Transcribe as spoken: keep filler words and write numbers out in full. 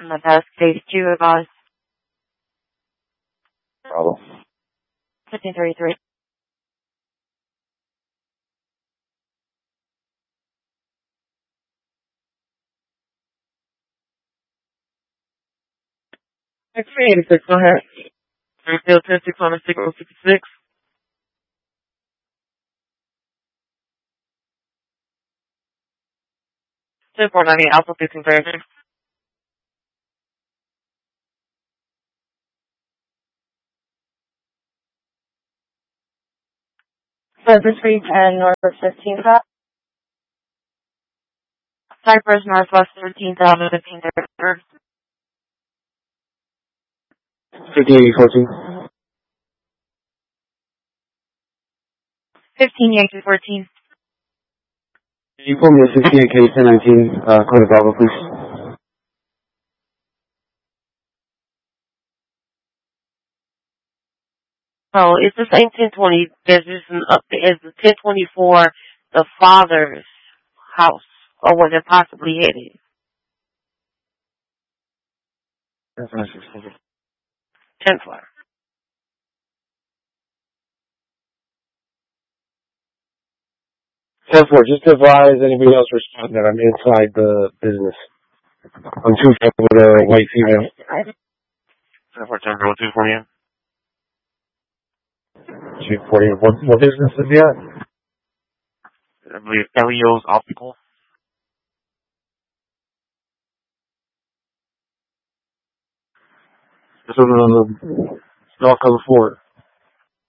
from the past phase two of us. Bravo. fifteen thirty-three. X three eighty-six, go ahead. Field ten six on a signal sixty-six. ten four ninety, Alpha fifteen thirty-six. Cypress three ten, Northwest fifteen top. Cypress Northwest thirteen thousand, fifteen thirty-three. fifteen eighty fourteen. fifteen Yankee fourteen. Can you pull me a sixty-eight K ten nineteen, uh, code of Bravo, please? Oh, it's the same ten twenty. There's just an update. Is the ten twenty-four the father's house? Or was it possibly hidden? That's what I was thinking. ten four. ten four, just to advise anybody else responding that I'm inside the business. I'm two with a white female. ten four, ten four, two forty. two forty, what, what business is he at? I believe Elio's Optical. This is on the stock of the Ford.